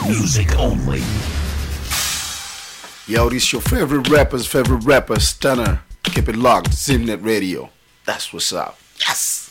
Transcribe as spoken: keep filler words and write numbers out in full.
music only. Yo, this your favorite rapper's favorite rapper, Stunner. Keep it locked, Zimnet Radio. That's what's up. Yes!